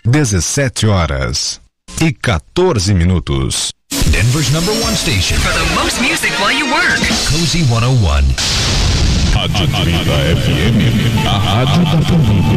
17h14. Denver's #1 station for the most music while you work. Cozy 101. Rádio Atlanta FM, a rádio da família.